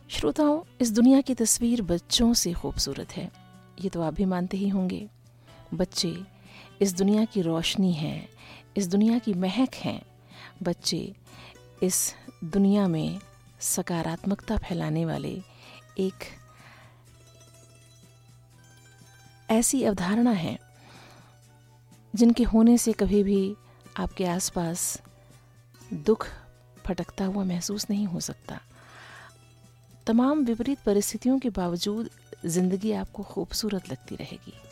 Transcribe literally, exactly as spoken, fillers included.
श्रोताओं, इस दुनिया की तस्वीर बच्चों से खूबसूरत है, ये तो आप भी मानते ही होंगे। बच्चे इस दुनिया की रोशनी हैं, इस दुनिया की महक हैं। बच्चे इस दुनिया में सकारात्मकता फैलाने वाले एक ऐसी अवधारणा है जिनके होने से कभी भी आपके आसपास दुख फटकता हुआ महसूस नहीं हो सकता। तमाम विपरीत परिस्थितियों के बावजूद जिंदगी आपको खूबसूरत लगती रहेगी।